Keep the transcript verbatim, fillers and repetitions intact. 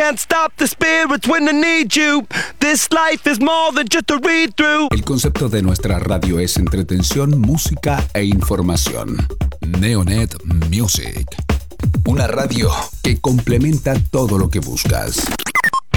can't stop the spirits when I need you. This life is more than just a read through. El concepto de nuestra radio es entretención, música e información. Neonet Music. Una radio que complementa todo lo que buscas.